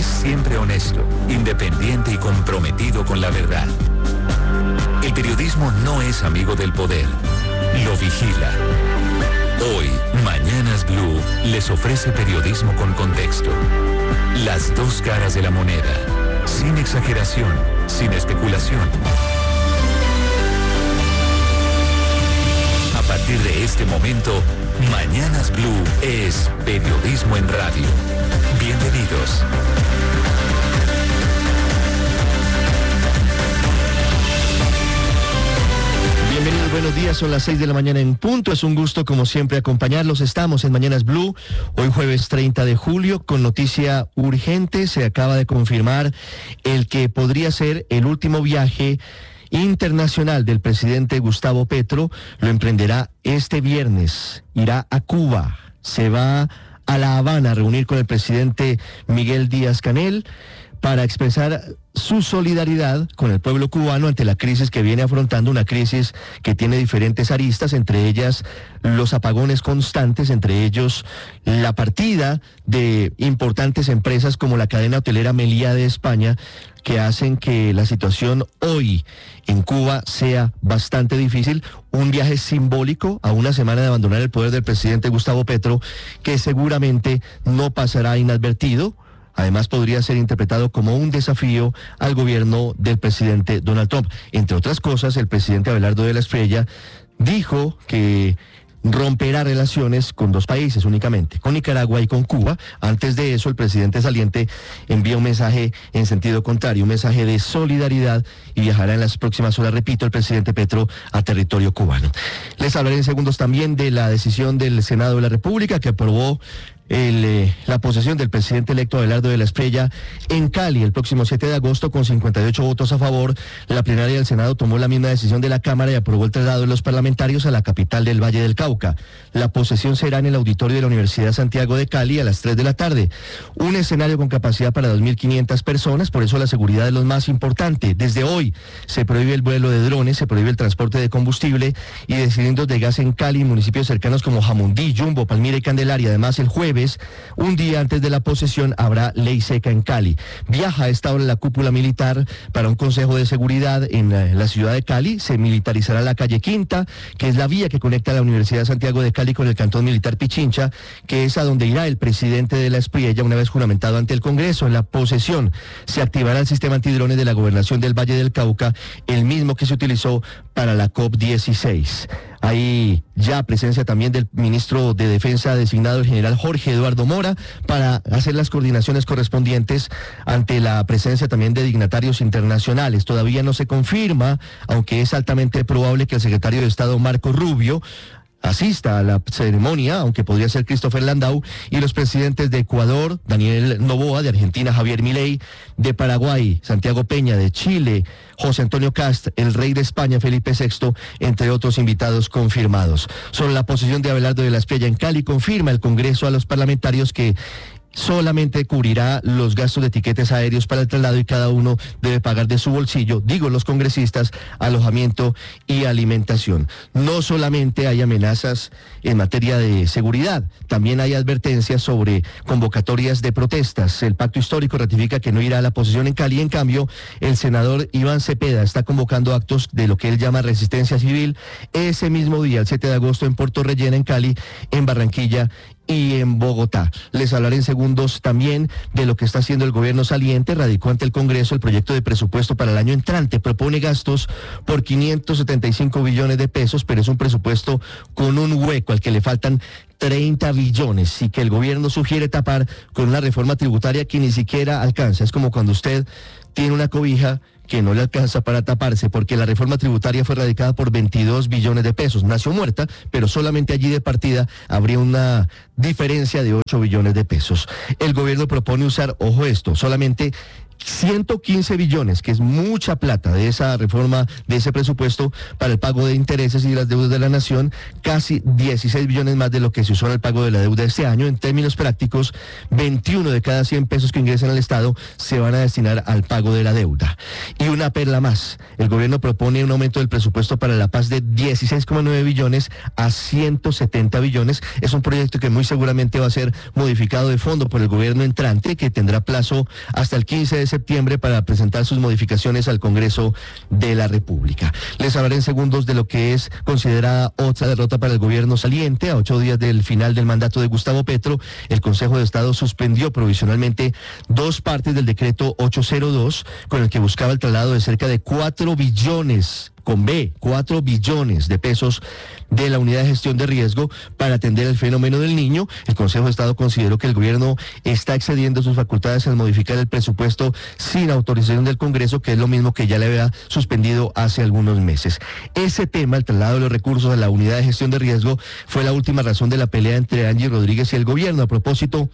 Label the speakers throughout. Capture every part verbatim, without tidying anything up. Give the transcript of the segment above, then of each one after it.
Speaker 1: siempre honesto, independiente y comprometido con la verdad. El periodismo no es amigo del poder, lo vigila. Hoy, Mañanas Blue les ofrece periodismo con contexto. Las dos caras de la moneda, sin exageración, sin especulación. A partir de este momento, Mañanas Blue es periodismo en radio. Bienvenidos.
Speaker 2: Bienvenidos, buenos días, son las seis de la mañana en punto. Es un gusto, como siempre, acompañarlos. Estamos en Mañanas Blue, hoy jueves treinta de julio, con noticia urgente. Se acaba de confirmar el que podría ser el último viaje internacional del presidente Gustavo Petro. Lo emprenderá este viernes. Irá a Cuba. Se va a La Habana a reunir con el presidente Miguel Díaz-Canel para expresar su solidaridad con el pueblo cubano ante la crisis que viene afrontando, una crisis que tiene diferentes aristas, entre ellas los apagones constantes, entre ellos la partida de importantes empresas como la cadena hotelera Meliá de España, que hacen que la situación hoy en Cuba sea bastante difícil. Un viaje simbólico a una semana de abandonar el poder del presidente Gustavo Petro, que seguramente no pasará inadvertido. Además, podría ser interpretado como un desafío al gobierno del presidente Donald Trump. Entre otras cosas, el presidente Abelardo de la Espriella dijo que romperá relaciones con dos países únicamente, con Nicaragua y con Cuba. Antes de eso, el presidente saliente envía un mensaje en sentido contrario, un mensaje de solidaridad, y viajará en las próximas horas, repito, el presidente Petro a territorio cubano. Les hablaré en segundos también de la decisión del Senado de la República que aprobó El, eh, la posesión del presidente electo Abelardo de la Espriella en Cali el próximo siete de agosto con cincuenta y ocho votos a favor. La plenaria del Senado tomó la misma decisión de la Cámara y aprobó el traslado de los parlamentarios a la capital del Valle del Cauca. La posesión será en el auditorio de la Universidad Santiago de Cali a las tres de la tarde. Un escenario con capacidad para dos mil quinientas personas, por eso la seguridad es lo más importante. Desde hoy se prohíbe el vuelo de drones, se prohíbe el transporte de combustible y de cilindros de gas en Cali y municipios cercanos como Jamundí, Yumbo, Palmira y Candelaria. Además, el jueves, un día antes de la posesión, habrá ley seca en Cali. Viaja a esta hora la cúpula militar para un consejo de seguridad en la, en la ciudad de Cali. Se militarizará la calle Quinta, que es la vía que conecta a la Universidad de Santiago de Cali con el cantón militar Pichincha, que es a donde irá el presidente de la Espriella una vez juramentado ante el Congreso. En la posesión se activará el sistema antidrones de la gobernación del Valle del Cauca, el mismo que se utilizó para la COP dieciséis. Hay ya presencia también del ministro de Defensa designado, el general Jorge Eduardo Mora, para hacer las coordinaciones correspondientes ante la presencia también de dignatarios internacionales. Todavía no se confirma, aunque es altamente probable que el secretario de Estado Marco Rubio asista a la ceremonia, aunque podría ser Christopher Landau, y los presidentes de Ecuador, Daniel Noboa, de Argentina, Javier Milei, de Paraguay, Santiago Peña, de Chile, José Antonio Cast, el rey de España, Felipe sexto, entre otros invitados confirmados. Sobre la posesión de Abelardo de la Espriella en Cali, confirma el Congreso a los parlamentarios que solamente cubrirá los gastos de tiquetes aéreos para el traslado y cada uno debe pagar de su bolsillo, digo los congresistas, alojamiento y alimentación. No solamente hay amenazas en materia de seguridad, también hay advertencias sobre convocatorias de protestas. El pacto histórico ratifica que no irá a la posesión en Cali. En cambio, el senador Iván Cepeda está convocando actos de lo que él llama resistencia civil ese mismo día, el siete de agosto, en Puerto Rellena, en Cali, en Barranquilla y en Bogotá. Les hablaré en segundos también de lo que está haciendo el gobierno saliente. Radicó ante el Congreso el proyecto de presupuesto para el año entrante. Propone gastos por quinientos setenta y cinco billones de pesos, pero es un presupuesto con un hueco al que le faltan treinta billones y que el gobierno sugiere tapar con una reforma tributaria que ni siquiera alcanza. Es como cuando usted tiene una cobija que no le alcanza para taparse, porque la reforma tributaria fue radicada por veintidós billones de pesos. Nació muerta, pero solamente allí de partida habría una diferencia de ocho billones de pesos. El gobierno propone usar, ojo esto, solamente ciento quince billones, que es mucha plata de esa reforma, de ese presupuesto para el pago de intereses y de las deudas de la nación, casi dieciséis billones más de lo que se usó en el pago de la deuda este año. En términos prácticos, veintiuno de cada cien pesos que ingresan al Estado se van a destinar al pago de la deuda. Y una perla más, el gobierno propone un aumento del presupuesto para la paz de dieciséis coma nueve billones a ciento setenta billones. Es un proyecto que muy seguramente va a ser modificado de fondo por el gobierno entrante, que tendrá plazo hasta el quince de septiembre para presentar sus modificaciones al Congreso de la República. Les hablaré en segundos de lo que es considerada otra derrota para el gobierno saliente. A ocho días del final del mandato de Gustavo Petro, el Consejo de Estado suspendió provisionalmente dos partes del decreto ochocientos dos, con el que buscaba el traslado de cerca de cuatro billones con B, cuatro billones de pesos de la unidad de gestión de riesgo para atender el fenómeno del niño. El Consejo de Estado consideró que el gobierno está excediendo sus facultades al modificar el presupuesto sin autorización del Congreso, que es lo mismo que ya le había suspendido hace algunos meses. Ese tema, el traslado de los recursos a la unidad de gestión de riesgo, fue la última razón de la pelea entre Angie Rodríguez y el gobierno. A propósito,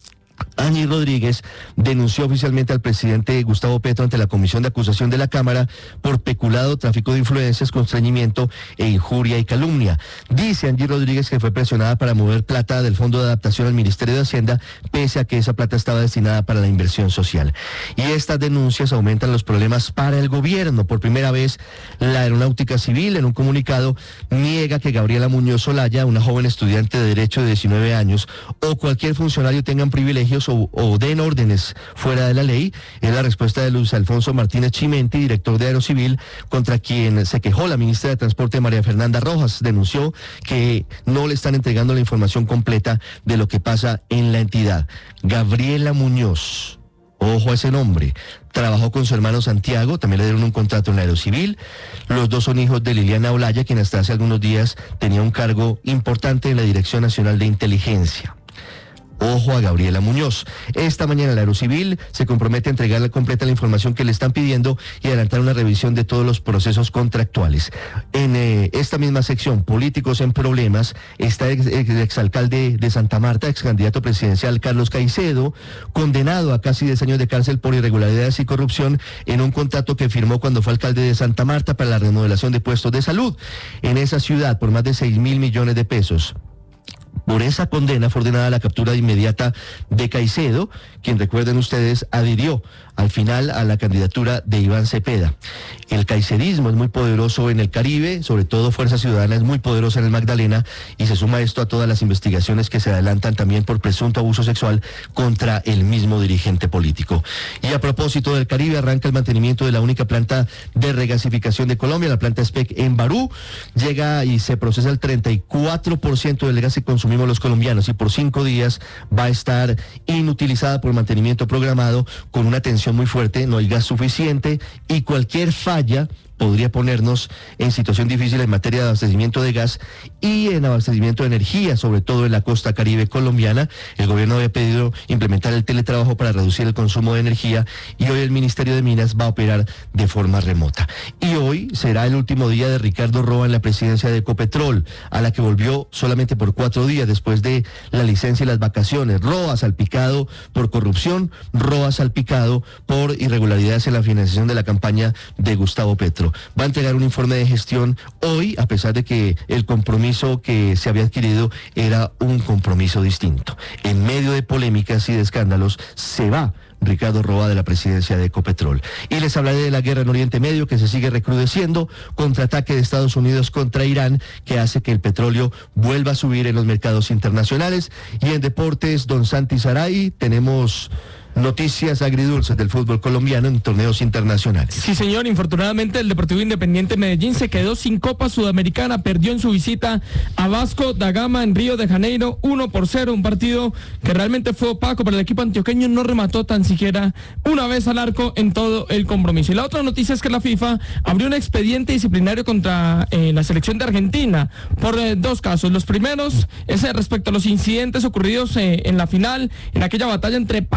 Speaker 2: Angie Rodríguez denunció oficialmente al presidente Gustavo Petro ante la Comisión de Acusación de la Cámara por peculado, tráfico de influencias, constreñimiento e injuria y calumnia. Dice Angie Rodríguez que fue presionada para mover plata del Fondo de Adaptación al Ministerio de Hacienda, pese a que esa plata estaba destinada para la inversión social. Y estas denuncias aumentan los problemas para el gobierno. Por primera vez, la Aeronáutica Civil, en un comunicado, niega que Gabriela Muñoz Olaya, una joven estudiante de Derecho de diecinueve años, o cualquier funcionario tengan privilegios O, o den órdenes fuera de la ley. Es la respuesta de Luis Alfonso Martínez Chimenti, director de Aerocivil, contra quien se quejó la ministra de Transporte María Fernanda Rojas. Denunció que no le están entregando la información completa de lo que pasa en la entidad. Gabriela Muñoz, ojo a ese nombre, trabajó con su hermano Santiago, también le dieron un contrato en la Aerocivil. Los dos son hijos de Liliana Olaya, quien hasta hace algunos días tenía un cargo importante en la Dirección Nacional de Inteligencia. Ojo a Gabriela Muñoz. Esta mañana la Aerocivil se compromete a entregarle completa la información que le están pidiendo y adelantar una revisión de todos los procesos contractuales. En eh, esta misma sección, Políticos en Problemas, está el ex, exalcalde de Santa Marta, ex candidato presidencial Carlos Caicedo, condenado a casi diez años de cárcel por irregularidades y corrupción en un contrato que firmó cuando fue alcalde de Santa Marta para la remodelación de puestos de salud en esa ciudad por más de seis mil millones de pesos. Por esa condena fue ordenada la captura inmediata de Caicedo, quien, recuerden ustedes, adhirió al final a la candidatura de Iván Cepeda. El caicedismo es muy poderoso en el Caribe, sobre todo Fuerza Ciudadana es muy poderosa en el Magdalena, y se suma esto a todas las investigaciones que se adelantan también por presunto abuso sexual contra el mismo dirigente político. Y a propósito del Caribe, arranca el mantenimiento de la única planta de regasificación de Colombia, la planta SPEC en Barú. Llega y se procesa el treinta y cuatro por ciento del gas que consumimos los colombianos, y por cinco días va a estar inutilizada por mantenimiento programado, con una tensión muy fuerte, no hay gas suficiente, y cualquier falla podría ponernos en situación difícil en materia de abastecimiento de gas y en abastecimiento de energía, sobre todo en la costa caribe colombiana. El gobierno había pedido implementar el teletrabajo para reducir el consumo de energía, y hoy el Ministerio de Minas va a operar de forma remota. Y hoy será el último día de Ricardo Roa en la presidencia de Ecopetrol, a la que volvió solamente por cuatro días después de la licencia y las vacaciones. Roa salpicado por corrupción, Roa salpicado por irregularidades en la financiación de la campaña de Gustavo Petro. Va a entregar un informe de gestión hoy, a pesar de que el compromiso que se había adquirido era un compromiso distinto. En medio de polémicas y de escándalos, se va Ricardo Roa de la presidencia de Ecopetrol. Y les hablaré de la guerra en Oriente Medio, que se sigue recrudeciendo, contraataque de Estados Unidos contra Irán, que hace que el petróleo vuelva a subir en los mercados internacionales. Y en deportes, don Santi Saray, tenemos noticias agridulces del fútbol colombiano en torneos internacionales.
Speaker 3: Sí, señor, infortunadamente el Deportivo Independiente Medellín se quedó sin Copa Sudamericana, perdió en su visita a Vasco da Gama en Río de Janeiro, uno por cero, un partido que realmente fue opaco para el equipo antioqueño, no remató tan siquiera una vez al arco en todo el compromiso. Y la otra noticia es que la FIFA abrió un expediente disciplinario contra eh, la selección de Argentina por eh, dos casos. Los primeros es respecto a los incidentes ocurridos eh, en la final, en aquella batalla entre Paredes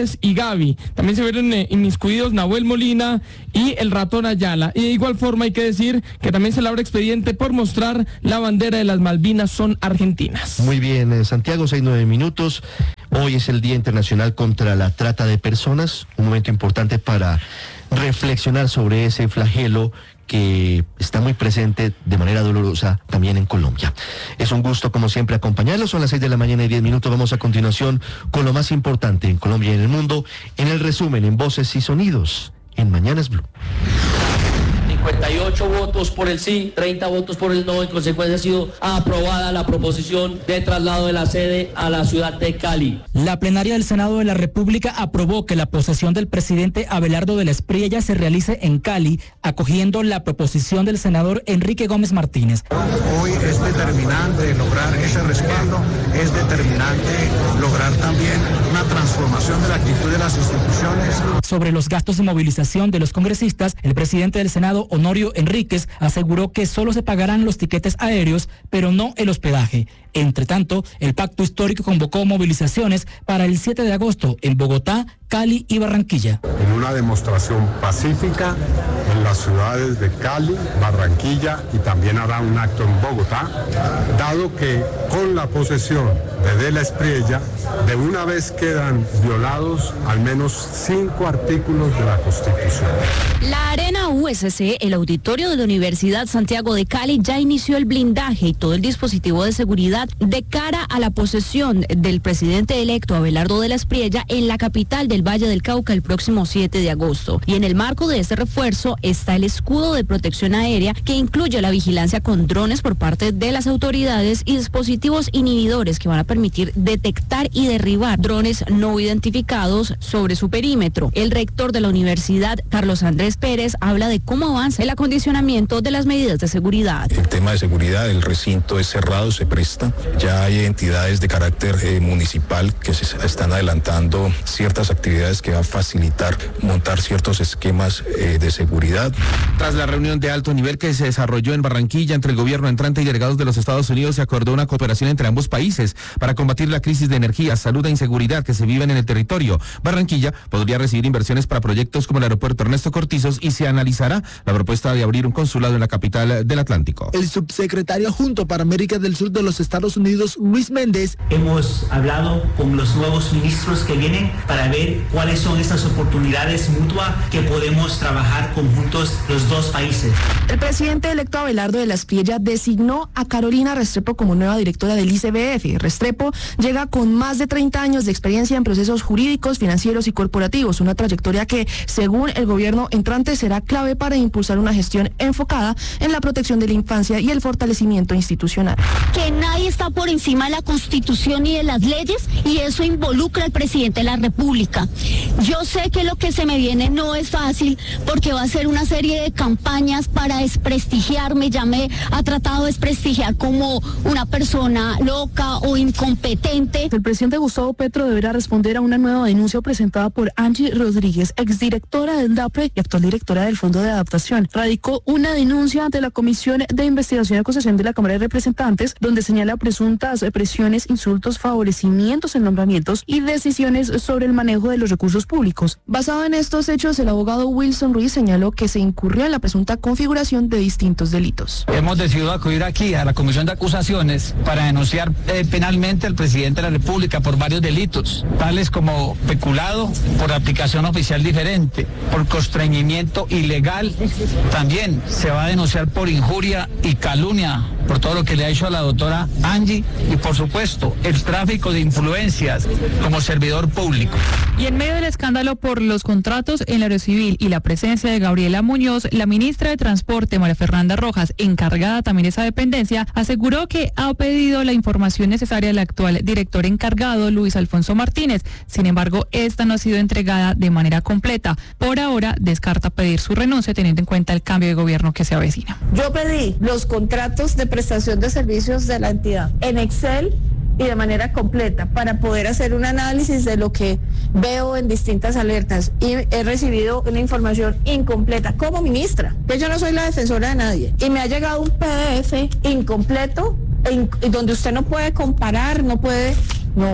Speaker 3: Torres y Gaby. También se vieron eh, inmiscuidos Nahuel Molina y el ratón Ayala. Y de igual forma hay que decir que también se le abre expediente por mostrar la bandera de las Malvinas son argentinas.
Speaker 2: Muy bien, eh, Santiago, seis, nueve minutos. Hoy es el Día Internacional contra la Trata de Personas, un momento importante para reflexionar sobre ese flagelo que está muy presente de manera dolorosa también en Colombia. Es un gusto, como siempre, acompañarlos. Son las seis de la mañana y diez minutos. Vamos a continuación con lo más importante en Colombia y en el mundo, en el resumen, en Voces y Sonidos, en Mañanas Blue.
Speaker 4: cincuenta y ocho votos por el sí, treinta votos por el no. En consecuencia ha sido aprobada la proposición de traslado de la sede a la ciudad de Cali.
Speaker 5: La plenaria del Senado de la República aprobó que la posesión del presidente Abelardo de la Espriella se realice en Cali, acogiendo la proposición del senador Enrique Gómez Martínez.
Speaker 6: Hoy es determinante lograr ese respaldo, es determinante lograr también una transformación de la actitud de las instituciones.
Speaker 5: Sobre los gastos de movilización de los congresistas, el presidente del Senado, Honorio Enríquez, aseguró que solo se pagarán los tiquetes aéreos, pero no el hospedaje. Entre tanto, el Pacto Histórico convocó movilizaciones para el siete de agosto en Bogotá, Cali y Barranquilla.
Speaker 7: En una demostración pacífica en las ciudades de Cali, Barranquilla y también hará un acto en Bogotá, dado que con la posesión de De la Espriella, de una vez quedan violados al menos cinco artículos de la Constitución.
Speaker 8: La Arena U S C, el auditorio de la Universidad Santiago de Cali, ya inició el blindaje y todo el dispositivo de seguridad de cara a la posesión del presidente electo Abelardo de la Espriella en la capital del Valle del Cauca el próximo siete de agosto. Y en el marco de este refuerzo está el escudo de protección aérea, que incluye la vigilancia con drones por parte de las autoridades y dispositivos inhibidores que van a permitir detectar y derribar drones no identificados sobre su perímetro. El rector de la universidad, Carlos Andrés Pérez, habla de cómo avanza el acondicionamiento de las medidas de seguridad.
Speaker 9: El tema de seguridad, el recinto es cerrado, se presta. Ya hay entidades de carácter eh, municipal que se están adelantando ciertas actividades que va a facilitar montar ciertos esquemas eh, de seguridad.
Speaker 10: Tras la reunión de alto nivel que se desarrolló en Barranquilla entre el gobierno entrante y delegados de los Estados Unidos, se acordó una cooperación entre ambos países para combatir la crisis de energía, salud e inseguridad que se viven en el territorio. Barranquilla podría recibir inversiones para proyectos como el aeropuerto Ernesto Cortizos y se analizará la propuesta de abrir un consulado en la capital del Atlántico.
Speaker 11: El subsecretario adjunto para América del Sur de los Estados Unidos, Luis Méndez.
Speaker 12: Hemos hablado con los nuevos ministros que vienen para ver cuáles son estas oportunidades mutuas que podemos trabajar conjuntos los dos países.
Speaker 13: El presidente electo Abelardo de la Espriella designó a Carolina Restrepo como nueva directora del I C B F. Restrepo llega con más de treinta años de experiencia en procesos jurídicos, financieros y corporativos, una trayectoria que, según el gobierno entrante, será clave para impulsar una gestión enfocada en la protección de la infancia y el fortalecimiento institucional.
Speaker 14: Que nadie está por encima de la Constitución y de las leyes, y eso involucra al presidente de la República. Yo sé que lo que se me viene no es fácil, porque va a ser una serie de campañas para desprestigiarme. Ya me ha tratado de desprestigiar como una persona loca o incompetente.
Speaker 13: El presidente Gustavo Petro deberá responder a una nueva denuncia presentada por Angie Rodríguez, exdirectora del DAPRE y actual directora del Fondo de Adaptación. Radicó una denuncia ante la Comisión de Investigación y Acusación de la Cámara de Representantes, donde señala presuntas presiones, insultos, favorecimientos en nombramientos y decisiones sobre el manejo de los recursos públicos. Basado en estos hechos, el abogado Wilson Ruiz señaló que se incurrió en la presunta configuración de distintos delitos.
Speaker 15: Hemos decidido acudir aquí a la Comisión de Acusaciones para denunciar eh, penalmente al presidente de la República por varios delitos, tales como peculado por aplicación oficial diferente, por constreñimiento ilegal. También se va a denunciar por injuria y calumnia por todo lo que le ha hecho a la doctora Angie y, por supuesto, el tráfico de influencias como servidor público.
Speaker 16: Y en medio del escándalo por los contratos en la Aerocivil y la presencia de Gabriela Muñoz, la ministra de Transporte, María Fernanda Rojas, encargada también de esa dependencia, aseguró que ha pedido la información necesaria al actual director encargado, Luis Alfonso Martínez. Sin embargo, esta no ha sido entregada de manera completa. Por ahora, descarta pedir su renuncia teniendo en cuenta el cambio de gobierno que se avecina.
Speaker 17: Yo pedí los contratos de prestación de servicios de la entidad en Excel y de manera completa para poder hacer un análisis de lo que veo en distintas alertas, y he recibido una información incompleta como ministra, que yo no soy la defensora de nadie, y me ha llegado un P D F incompleto en, donde usted no puede comparar, no puede, no.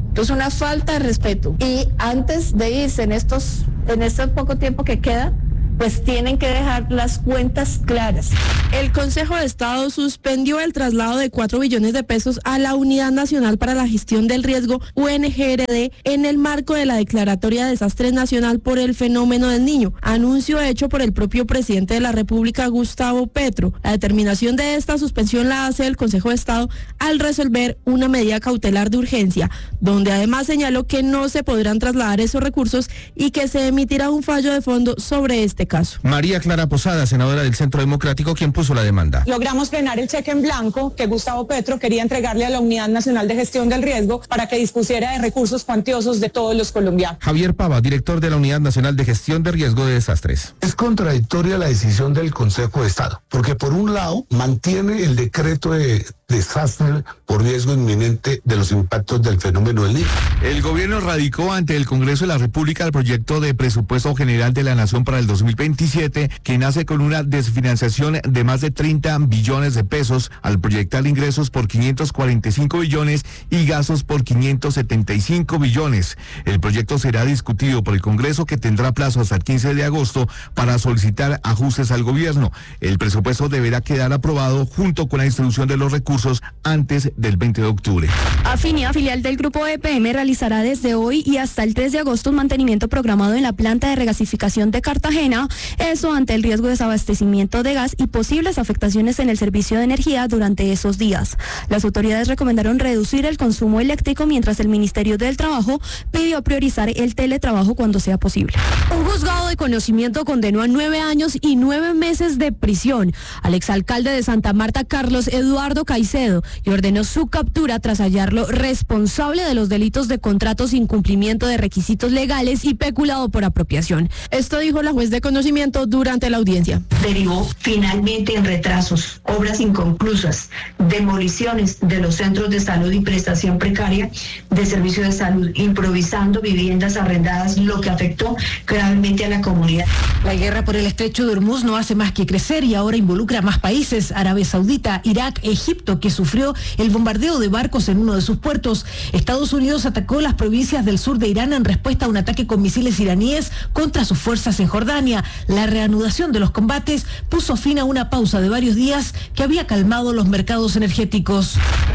Speaker 17: Es una falta de respeto. Y antes de irse en estos, en este poco tiempo que queda, pues tienen que dejar las cuentas claras.
Speaker 18: El Consejo de Estado suspendió el traslado de cuatro billones de pesos a la Unidad Nacional para la Gestión del Riesgo, U N G R D, en el marco de la Declaratoria de Desastre Nacional por el Fenómeno del Niño, anuncio hecho por el propio presidente de la República, Gustavo Petro. La determinación de esta suspensión la hace el Consejo de Estado al resolver una medida cautelar de urgencia, donde además señaló que no se podrán trasladar esos recursos y que se emitirá un fallo de fondo sobre este caso.
Speaker 10: María Clara Posada, senadora del Centro Democrático, quien puso la demanda.
Speaker 19: Logramos frenar el cheque en blanco que Gustavo Petro quería entregarle a la Unidad Nacional de Gestión del Riesgo para que dispusiera de recursos cuantiosos de todos los colombianos.
Speaker 10: Javier Pava, director de la Unidad Nacional de Gestión de Riesgo de Desastres.
Speaker 6: Es contradictoria la decisión del Consejo de Estado, porque por un lado mantiene el decreto de desastre por riesgo inminente de los impactos del fenómeno del Niño.
Speaker 20: El gobierno radicó ante el Congreso de la República el proyecto de presupuesto general de la Nación para el dos mil veintisiete, que nace con una desfinanciación de más de treinta billones de pesos al proyectar ingresos por quinientos cuarenta y cinco billones y gastos por quinientos setenta y cinco billones. El proyecto será discutido por el Congreso, que tendrá plazo hasta el quince de agosto para solicitar ajustes al gobierno. El presupuesto deberá quedar aprobado junto con la distribución de los recursos antes del veinte de octubre.
Speaker 8: Afinia, filial del Grupo E P M, realizará desde hoy y hasta el tres de agosto un mantenimiento programado en la planta de regasificación de Cartagena, eso ante el riesgo de desabastecimiento de gas y posibles afectaciones en el servicio de energía durante esos días. Las autoridades recomendaron reducir el consumo eléctrico, mientras el Ministerio del Trabajo pidió priorizar el teletrabajo cuando sea posible. Un juzgado de conocimiento condenó a nueve años y nueve meses de prisión al exalcalde de Santa Marta, Carlos Eduardo Caicedo, y ordenó su captura tras hallarlo responsable de los delitos de contratos, incumplimiento de requisitos legales y peculado por apropiación. Esto dijo la juez de conocimiento durante la audiencia.
Speaker 21: Derivó finalmente en retrasos, obras inconclusas, demoliciones de los centros de salud y prestación precaria de servicio de salud, improvisando viviendas arrendadas, lo que afectó gravemente a la comunidad.
Speaker 22: La guerra por el estrecho de Hormuz no hace más que crecer y ahora involucra a más países: Arabia Saudita, Irak, Egipto, que sufrió el bombardeo de barcos en uno de sus puertos. Estados Unidos atacó las provincias del sur de Irán en respuesta a un ataque con misiles iraníes contra sus fuerzas en Jordania. La reanudación de los combates puso fin a una pausa de varios días que había calmado los mercados energéticos.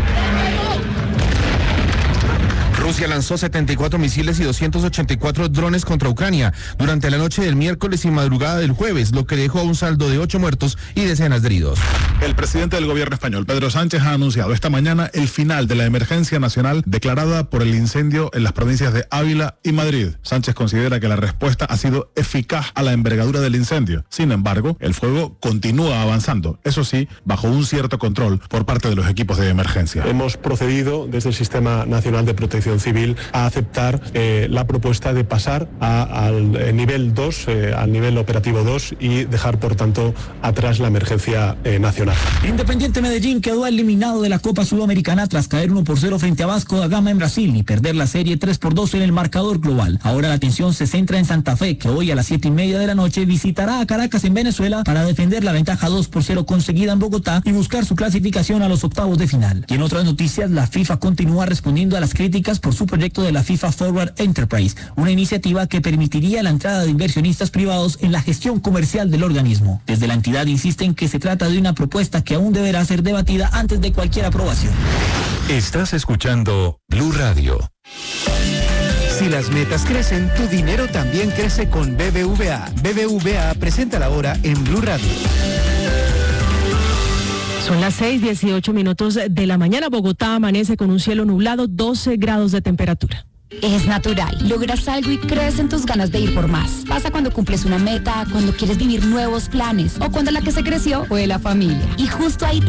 Speaker 10: Rusia lanzó setenta y cuatro misiles y doscientos ochenta y cuatro drones contra Ucrania durante la noche del miércoles y madrugada del jueves, lo que dejó un saldo de ocho muertos y decenas de heridos.
Speaker 23: El presidente del gobierno español, Pedro Sánchez, ha anunciado esta mañana el final de la emergencia nacional declarada por el incendio en las provincias de Ávila y Madrid. Sánchez considera que la respuesta ha sido eficaz a la envergadura del incendio. Sin embargo, el fuego continúa avanzando, eso sí, bajo un cierto control por parte de los equipos de emergencia.
Speaker 24: Hemos procedido desde el Sistema Nacional de Protección Civil a aceptar eh, la propuesta de pasar a, al eh, nivel dos, eh, al nivel operativo dos, y dejar por tanto atrás la emergencia eh, nacional.
Speaker 5: Independiente Medellín quedó eliminado de la Copa Sudamericana tras caer uno por cero frente a Vasco da Gama en Brasil y perder la serie tres por dos en el marcador global. Ahora la atención se centra en Santa Fe, que hoy a las siete y media de la noche visitará a Caracas en Venezuela para defender la ventaja dos por cero conseguida en Bogotá y buscar su clasificación a los octavos de final. Y en otras noticias, la FIFA continúa respondiendo a las críticas por su proyecto de la FIFA Forward Enterprise, una iniciativa que permitiría la entrada de inversionistas privados en la gestión comercial del organismo. Desde la entidad insisten que se trata de una propuesta que aún deberá ser debatida antes de cualquier aprobación.
Speaker 1: Estás escuchando Blue Radio.
Speaker 25: Si las metas crecen, tu dinero también crece con B B V A. B B V A presenta la hora en Blue Radio.
Speaker 26: Son las seis dieciocho minutos de la mañana. Bogotá amanece con un cielo nublado, doce grados de temperatura.
Speaker 8: Es natural. Logras algo y crecen tus ganas de ir por más. Pasa cuando cumples una meta, cuando quieres vivir nuevos planes o cuando la que se creció fue la familia. Y justo ahí